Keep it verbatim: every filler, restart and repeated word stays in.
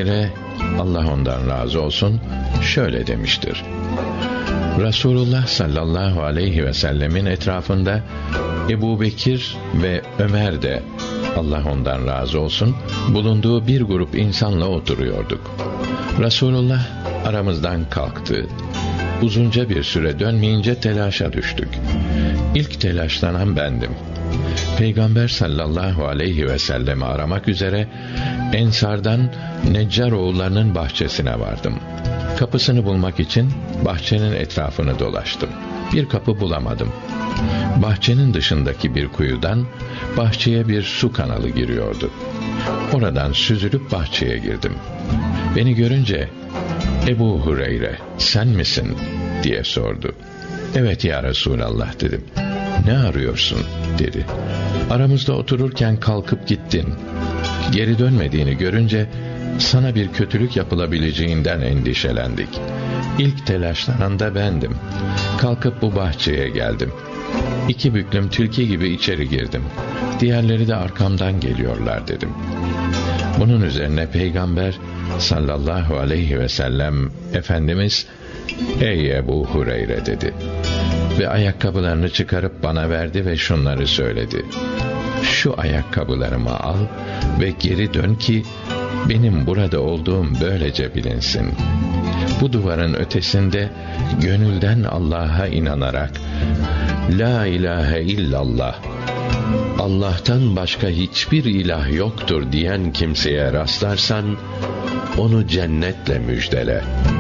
Hureyre, Allah ondan razı olsun, şöyle demiştir: Resulullah sallallahu aleyhi ve sellemin etrafında Ebu Bekir ve Ömer de, Allah ondan razı olsun, bulunduğu bir grup insanla oturuyorduk. Resulullah aramızdan kalktı. Uzunca bir süre dönmeyince telaşa düştük. İlk telaşlanan bendim. Peygamber sallallahu aleyhi ve sellemi aramak üzere Ensar'dan Neccar oğullarının bahçesine vardım. Kapısını bulmak için bahçenin etrafını dolaştım. Bir kapı bulamadım. Bahçenin dışındaki bir kuyudan bahçeye bir su kanalı giriyordu. Oradan süzülüp bahçeye girdim. Beni görünce, Ebu Hureyre, sen misin diye sordu. Evet ya Resulallah dedim. Ne arıyorsun dedi. Aramızda otururken kalkıp gittin. Geri dönmediğini görünce sana bir kötülük yapılabileceğinden endişelendik. İlk telaşlanan da bendim. Kalkıp bu bahçeye geldim. İki büklüm tilki gibi içeri girdim. Diğerleri de arkamdan geliyorlar dedim. Bunun üzerine Peygamber sallallahu aleyhi ve sellem Efendimiz, ey Ebu Hureyre dedi. Ve ayakkabılarını çıkarıp bana verdi ve şunları söyledi: şu ayakkabılarımı al ve geri dön ki benim burada olduğum böylece bilinsin. Bu duvarın ötesinde gönülden Allah'a inanarak La ilahe illallah, Allah'tan başka hiçbir ilah yoktur diyen kimseye rastlarsan onu cennetle müjdele.